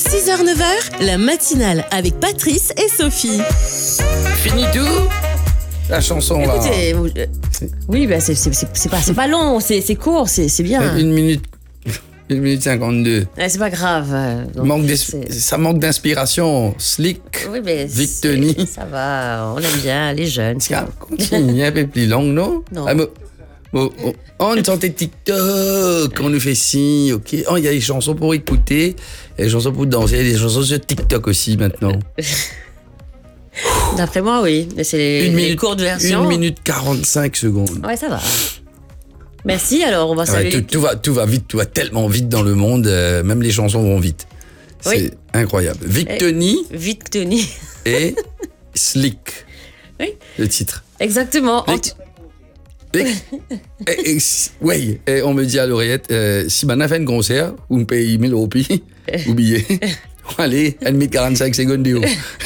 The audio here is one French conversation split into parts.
6h-9h, la matinale avec Patrice et Sophie. Fini tout. La chanson là. Écoutez, oui, bah c'est pas long, c'est court, c'est bien. 1 minute 52. C'est pas grave. Ça manque d'inspiration. Slick. Oui, mais Victoni. ça va, on aime bien les jeunes. Ça continue un peu plus long, non? Non. On chantait TikTok, on nous fait ci, ok. Oh, il y a des chansons pour écouter, il y a des chansons pour danser, il y a des chansons sur TikTok aussi maintenant. D'après moi, oui. Mais c'est les courtes versions. 1 minute 45 secondes. Ouais, ça va. Merci, alors on va saluer. Tout va vite, tout va tellement vite dans le monde, même les chansons vont vite. C'est Oui. incroyable. Victoni Victoni. et Slick, Oui, le titre. exactement. Oui, on me dit à l'oreillette, si on a fait un concert, on me paye 1000 roupies, oubliez. Allez, 1 minute 45 secondes de haut.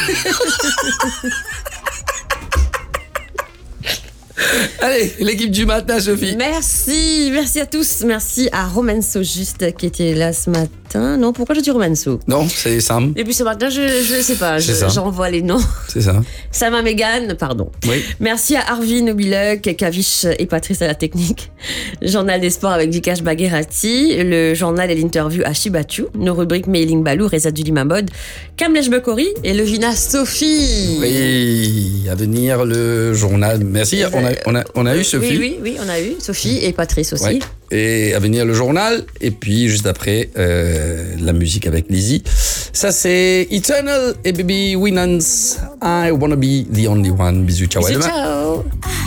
Allez, l'équipe du matin, Sophie. Merci à tous. Merci à Romanso juste qui était là ce matin. Non, pourquoi je dis Romanso? Non, c'est Sam. Et puis ce matin, je sais pas, C'est ça. j'envoie les noms. C'est ça. Sama Megan, pardon. Oui. Merci à Arvin Obiluk, Kavish et Patrice à la technique. Journal des sports avec Vikash Bagherati. Le journal et l'interview à Shibatu. Nos rubriques Mailing Balou, Reza Dulima Mode, Kamlesh Bekori et Levina Sophie. Oui, à venir le journal. Merci, on a eu Sophie. Oui, on a eu Sophie et Patrice aussi. Ouais. Et à venir le journal. Et puis juste après, la musique avec Lizzie. Ça c'est Eternal et Baby Winans. I wanna be the only one. Bisous, ciao. À Bisous, demain. ciao.